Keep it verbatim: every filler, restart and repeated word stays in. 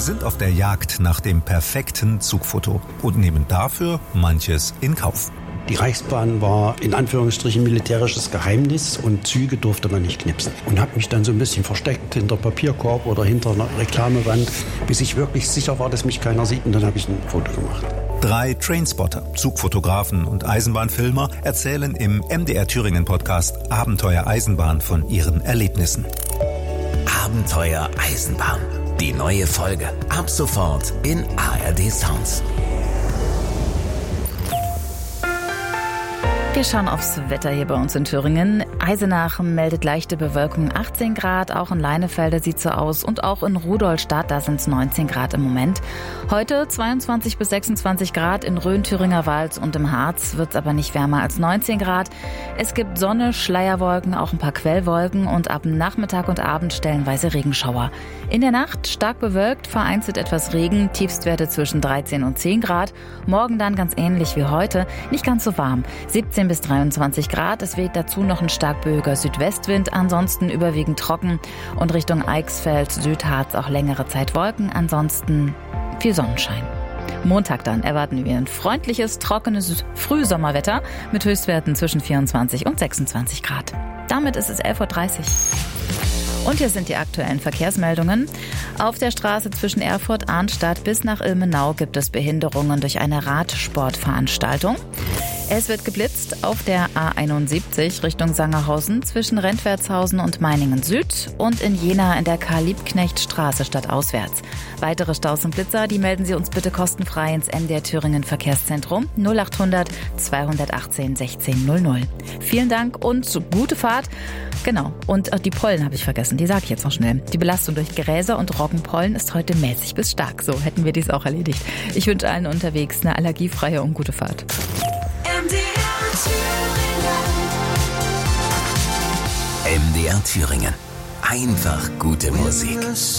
sind auf der Jagd nach dem perfekten Zugfoto und nehmen dafür manches in Kauf. Die Reichsbahn war in Anführungsstrichen militärisches Geheimnis und Züge durfte man nicht knipsen. Und habe mich dann so ein bisschen versteckt hinter Papierkorb oder hinter einer Reklamewand, bis ich wirklich sicher war, dass mich keiner sieht, und dann habe ich ein Foto gemacht. Drei Trainspotter, Zugfotografen und Eisenbahnfilmer erzählen im M D R Thüringen Podcast Abenteuer Eisenbahn von ihren Erlebnissen. Abenteuer Eisenbahn. Die neue Folge ab sofort in A R D Sounds. Wir schauen aufs Wetter hier bei uns in Thüringen. Eisenach meldet leichte Bewölkung, achtzehn Grad, auch in Leinefelde sieht so aus und auch in Rudolstadt, da sind es neunzehn Grad im Moment. Heute zweiundzwanzig bis sechsundzwanzig Grad in Rhön, Thüringer Wald und im Harz, wird es aber nicht wärmer als neunzehn Grad. Es gibt Sonne, Schleierwolken, auch ein paar Quellwolken und ab Nachmittag und Abend stellenweise Regenschauer. In der Nacht stark bewölkt, vereinzelt etwas Regen, Tiefstwerte zwischen dreizehn und zehn Grad. Morgen dann ganz ähnlich wie heute, nicht ganz so warm, siebzehn bis dreiundzwanzig Grad. Es weht dazu noch ein stark böiger Südwestwind, ansonsten überwiegend trocken und Richtung Eichsfeld, Südharz auch längere Zeit Wolken, ansonsten viel Sonnenschein. Montag dann erwarten wir ein freundliches, trockenes Frühsommerwetter mit Höchstwerten zwischen vierundzwanzig und sechsundzwanzig Grad. Damit ist es elf Uhr dreißig. Und hier sind die aktuellen Verkehrsmeldungen. Auf der Straße zwischen Erfurt-Arnstadt bis nach Ilmenau gibt es Behinderungen durch eine Radsportveranstaltung. Es wird geblitzt auf der A einundsiebzig Richtung Sangerhausen zwischen Rentwertshausen und Meiningen Süd und in Jena in der Karl-Liebknecht-Straße stadtauswärts. Weitere Staus und Blitzer, die melden Sie uns bitte kostenfrei ins M D R Thüringen Verkehrszentrum null achthundert zweihundertachtzehn sechzehn null null. Vielen Dank und gute Fahrt. Genau, und die Pollen habe ich vergessen, die sage ich jetzt noch schnell. Die Belastung durch Gräser und Roggenpollen ist heute mäßig bis stark. So hätten wir dies auch erledigt. Ich wünsche allen unterwegs eine allergiefreie und gute Fahrt. M D R Thüringen. Einfach gute Musik.